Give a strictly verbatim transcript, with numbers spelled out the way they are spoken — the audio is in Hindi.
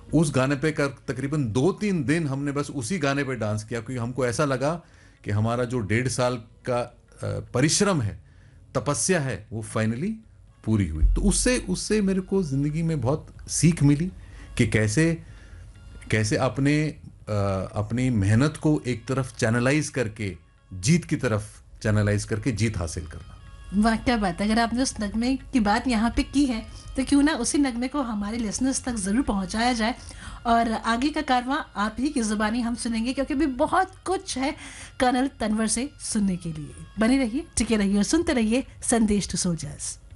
उस गाने पे कर तकरीबन दो तीन दिन हमने बस उसी गाने पे डांस किया, क्योंकि हमको ऐसा लगा कि हमारा जो डेढ़ साल का अ, परिश्रम है, तपस्या है, वो फाइनली पूरी हुई। तो उससे उससे मेरे को ज़िंदगी में बहुत सीख मिली कि कैसे कैसे अपने अ, अपनी मेहनत को एक तरफ चैनलाइज करके जीत की तरफ चैनलाइज करके जीत हासिल करना। वाह क्या बात है। अगर आपने उस नगमे की बात यहाँ पे की है तो क्यों ना उसी नगमे को हमारे लिसनर्स तक ज़रूर पहुँचाया जाए, और आगे का कारवां आप ही की ज़ुबानी हम सुनेंगे, क्योंकि भी बहुत कुछ है कर्नल तनवर से सुनने के लिए। बने रहिए, टिके रहिए और सुनते रहिए संदेश टू सोल्जर्स।